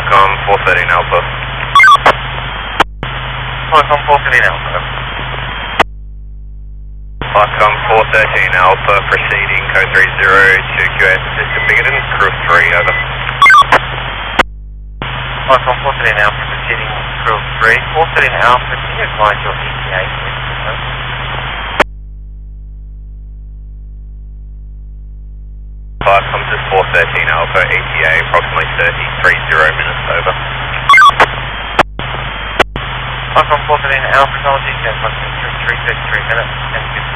Falcon 413 Alpha. Falcon 413 Alpha. Falcon 413 Alpha, proceeding code 30 to QS System Bigoton, crew 3, over. Falcon 413 Alpha, proceeding crew 3. 413 Alpha, can you advise your ETA, please? Falcon to 413 Alpha, ETA approximately 30 minutes, over. Falcon 413 Alpha, apologies, approximately 33 minutes, and